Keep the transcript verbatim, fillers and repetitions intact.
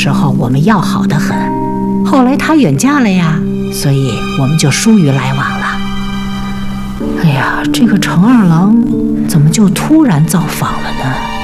时候我们要好得很，后来他远嫁了呀，所以我们就疏于来往了。哎呀，这个程二郎怎么就突然造访了呢？